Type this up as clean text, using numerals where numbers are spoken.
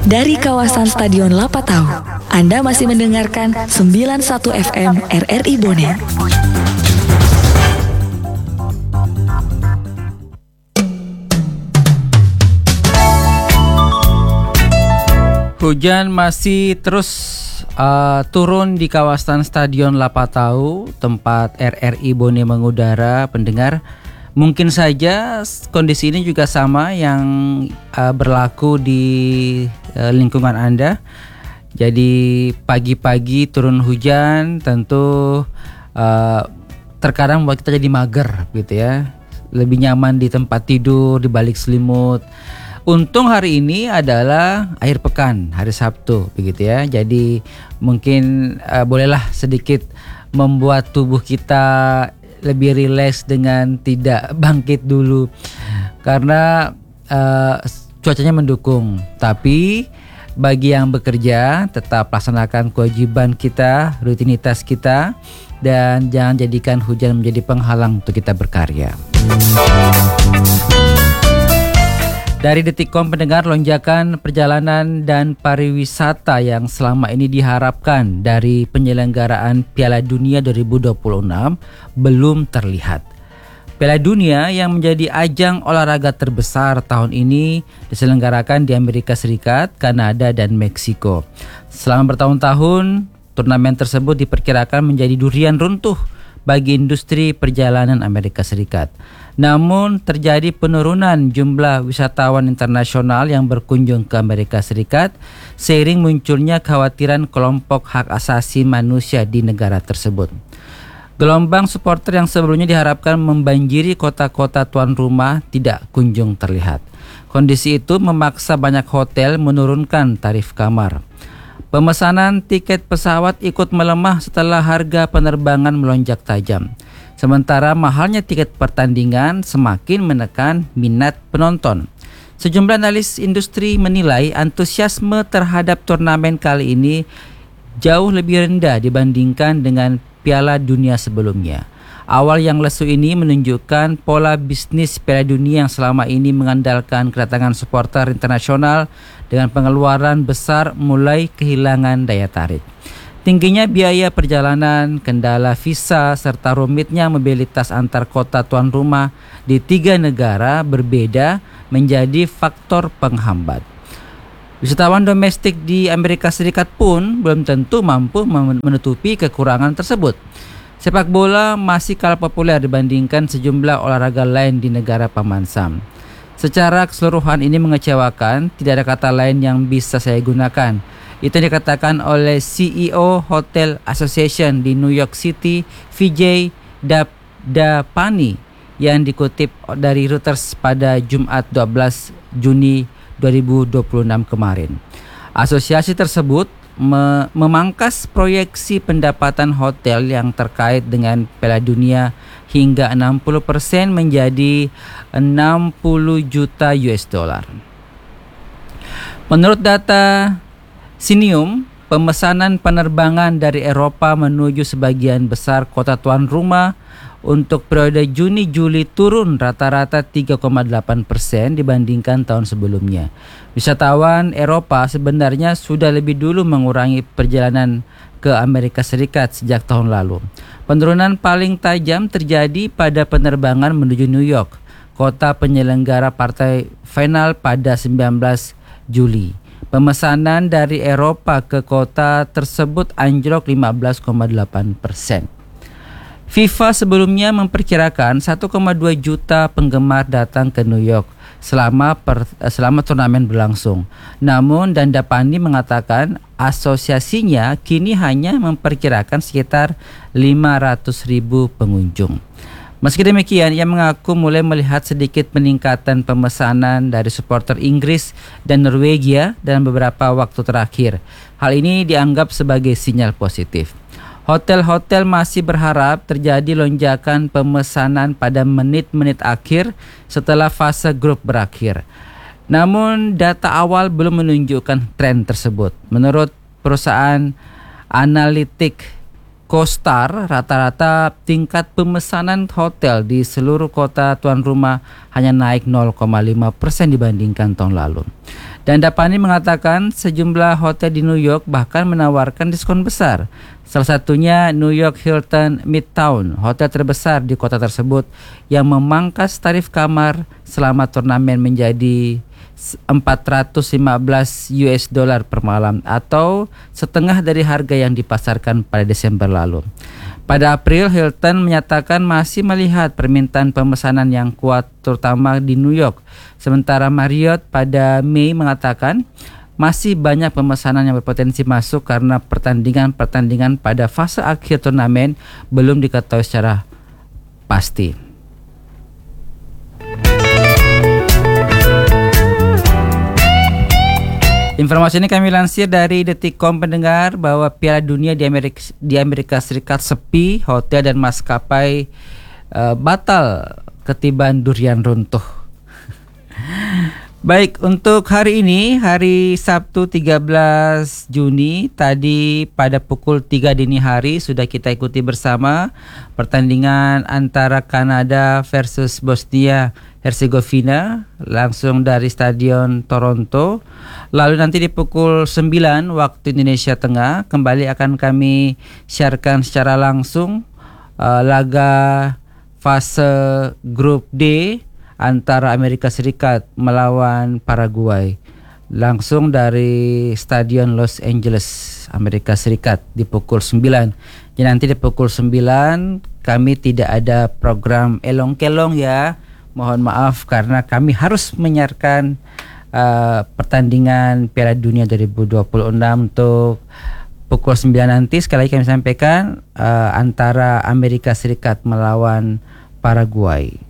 Dari kawasan Stadion Lapatau, Anda masih mendengarkan 91 FM RRI Bonet. Hujan masih terus turun di kawasan Stadion Lapatau, tempat RRI Bonet mengudara. Pendengar, mungkin saja kondisi ini juga sama yang berlaku di lingkungan Anda. Jadi pagi-pagi turun hujan tentu terkadang membuat kita jadi mager gitu ya. Lebih nyaman di tempat tidur, di balik selimut. Untung hari ini adalah akhir pekan, hari Sabtu begitu ya. Jadi mungkin bolehlah sedikit membuat tubuh kita lebih rileks dengan tidak bangkit dulu karena cuacanya mendukung. Tapi bagi yang bekerja tetap laksanakan kewajiban kita, rutinitas kita, dan jangan jadikan hujan menjadi penghalang untuk kita berkarya. Dari Detikcom, pendengar, lonjakan perjalanan dan pariwisata yang selama ini diharapkan dari penyelenggaraan Piala Dunia 2026 belum terlihat. Piala Dunia yang menjadi ajang olahraga terbesar tahun ini diselenggarakan di Amerika Serikat, Kanada, dan Meksiko. Selama bertahun-tahun, turnamen tersebut diperkirakan menjadi durian runtuh bagi industri perjalanan Amerika Serikat. Namun terjadi penurunan jumlah wisatawan internasional yang berkunjung ke Amerika Serikat seiring munculnya kekhawatiran kelompok hak asasi manusia di negara tersebut. Gelombang supporter yang sebelumnya diharapkan membanjiri kota-kota tuan rumah tidak kunjung terlihat. Kondisi itu memaksa banyak hotel menurunkan tarif kamar. Pemesanan tiket pesawat ikut melemah setelah harga penerbangan melonjak tajam. Sementara mahalnya tiket pertandingan semakin menekan minat penonton. Sejumlah analis industri menilai antusiasme terhadap turnamen kali ini jauh lebih rendah dibandingkan dengan Piala Dunia sebelumnya. Awal yang lesu ini menunjukkan pola bisnis Piala Dunia yang selama ini mengandalkan kedatangan supporter internasional dengan pengeluaran besar mulai kehilangan daya tarik. Tingginya biaya perjalanan, kendala visa, serta rumitnya mobilitas antar kota tuan rumah di 3 negara berbeda menjadi faktor penghambat. Wisatawan domestik di Amerika Serikat pun belum tentu mampu menutupi kekurangan tersebut. Sepak bola masih kalah populer dibandingkan sejumlah olahraga lain di negara paman Sam. Secara keseluruhan ini mengecewakan, tidak ada kata lain yang bisa saya gunakan. Itu dikatakan oleh CEO Hotel Association di New York City, Vijay Dapani, yang dikutip dari Reuters pada Jumat 12 Juni 2026 kemarin. Asosiasi tersebut memangkas proyeksi pendapatan hotel yang terkait dengan Piala Dunia hingga 60% menjadi 60 juta US dollar. Menurut data Sinium, pemesanan penerbangan dari Eropa menuju sebagian besar kota tuan rumah untuk periode Juni-Juli turun rata-rata 3,8% dibandingkan tahun sebelumnya. Wisatawan Eropa sebenarnya sudah lebih dulu mengurangi perjalanan ke Amerika Serikat sejak tahun lalu. Penurunan paling tajam terjadi pada penerbangan menuju New York, kota penyelenggara partai final pada 19 Juli. Pemesanan dari Eropa ke kota tersebut anjlok 15,8%. FIFA sebelumnya memperkirakan 1,2 juta penggemar datang ke New York selama turnamen berlangsung. Namun Dandapani mengatakan asosiasinya kini hanya memperkirakan sekitar 500.000 pengunjung. Meski demikian, ia mengaku mulai melihat sedikit peningkatan pemesanan dari supporter Inggris dan Norwegia dalam beberapa waktu terakhir. Hal ini dianggap sebagai sinyal positif. Hotel-hotel masih berharap terjadi lonjakan pemesanan pada menit-menit akhir setelah fase grup berakhir. Namun data awal belum menunjukkan tren tersebut. Menurut perusahaan analitik CoStar, rata-rata tingkat pemesanan hotel di seluruh kota tuan rumah hanya naik 0,5% dibandingkan tahun lalu. Dan Dapani mengatakan sejumlah hotel di New York bahkan menawarkan diskon besar. Salah satunya New York Hilton Midtown, hotel terbesar di kota tersebut yang memangkas tarif kamar selama turnamen menjadi $415 per malam atau setengah dari harga yang dipasarkan pada Desember lalu. Pada April, Hilton menyatakan masih melihat permintaan pemesanan yang kuat terutama di New York. Sementara Marriott pada Mei mengatakan masih banyak pemesanan yang berpotensi masuk karena pertandingan-pertandingan pada fase akhir turnamen belum diketahui secara pasti. Informasi ini kami lansir dari Detikcom pendengar bahwa Piala Dunia di Amerika Serikat sepi, hotel dan maskapai batal ketiban durian runtuh. Baik, untuk hari ini, hari Sabtu 13 Juni, tadi pada pukul 3 dini hari sudah kita ikuti bersama pertandingan antara Kanada versus Bosnia Herzegovina langsung dari Stadion Toronto. Lalu nanti di pukul 9 waktu Indonesia Tengah kembali akan kami siarkan secara langsung laga fase grup D antara Amerika Serikat melawan Paraguay langsung dari Stadion Los Angeles, Amerika Serikat di pukul 9. Jadi nanti di pukul 9 kami tidak ada program elong-kelong ya. Mohon maaf karena kami harus menyiarkan pertandingan Piala Dunia 2026 untuk pukul 9 nanti. Sekali lagi kami sampaikan antara Amerika Serikat melawan Paraguay.